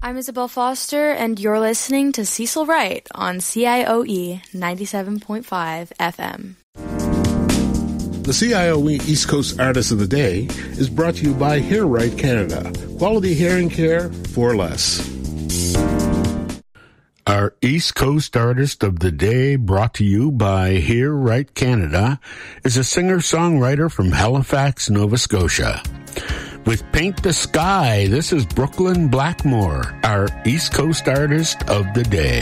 I'm Isabel Foster, and you're listening to Cecil Wright on CIOE 97.5 FM. The CIOE East Coast Artist of the Day is brought to you by Hair Right Canada. Quality hearing care for less. Our East Coast Artist of the Day, brought to you by Hear Right Canada, is a singer-songwriter from Halifax, Nova Scotia. With Paint the Sky, this is Brooklyn Blackmore, our East Coast Artist of the Day.